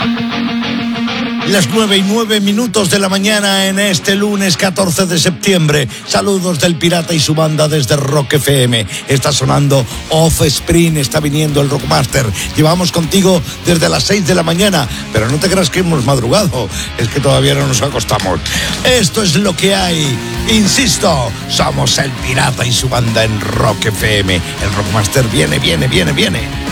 Las 9:09 de la mañana en este lunes 14 de septiembre. Saludos del Pirata y su banda desde Rock FM. Está sonando Offspring, está viniendo el Rockmaster. Llevamos contigo desde las 6 de la mañana, pero no te creas que hemos madrugado, es que todavía no nos acostamos. Esto es lo que hay. Insisto, somos el Pirata y su banda en Rock FM. El Rockmaster viene.